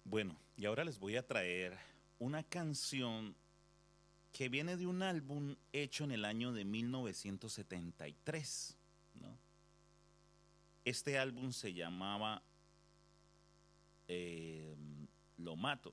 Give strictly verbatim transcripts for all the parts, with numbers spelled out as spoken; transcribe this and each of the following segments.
Bueno, y ahora les voy a traer una canción que viene de un álbum hecho en el año de mil novecientos setenta y tres, ¿no? Este álbum se llamaba eh, Lo Mato.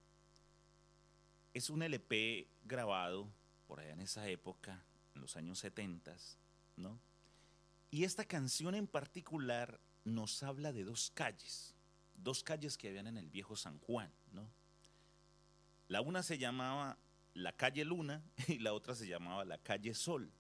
Es un L P grabado por allá en esa época, en los años setenta, ¿no? Y esta canción en particular nos habla de dos calles, dos calles que habían en el viejo San Juan, ¿no? La una se llamaba la calle Luna y la otra se llamaba la calle Sol.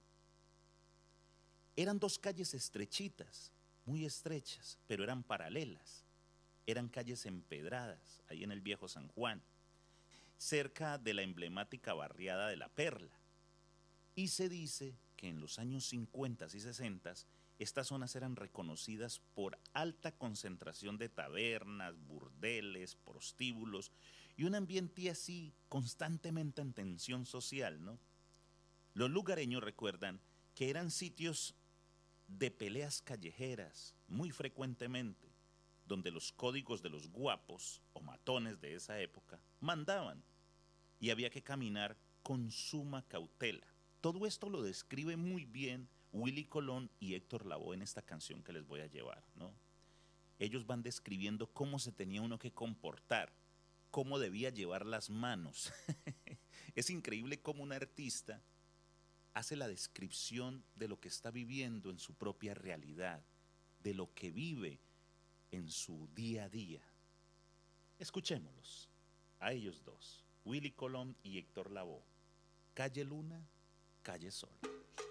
Eran dos calles estrechitas, muy estrechas, pero eran paralelas. Eran calles empedradas, ahí en el viejo San Juan, cerca de la emblemática barriada de La Perla. Y se dice que en los años cincuenta y sesenta estas zonas eran reconocidas por alta concentración de tabernas, burdeles, prostíbulos y un ambiente así constantemente en tensión social, ¿no? Los lugareños recuerdan que eran sitios de peleas callejeras muy frecuentemente, donde los códigos de los guapos o matones de esa época mandaban y había que caminar con suma cautela. Todo esto lo describe muy bien Willy Colón y Héctor Lavoe en esta canción que les voy a llevar, ¿no? Ellos van describiendo cómo se tenía uno que comportar, cómo debía llevar las manos. Es increíble cómo un artista hace la descripción de lo que está viviendo en su propia realidad, de lo que vive en su día a día. Escuchémoslos, a ellos dos, Willy Colón y Héctor Lavoe. Calle Luna, calle Sol.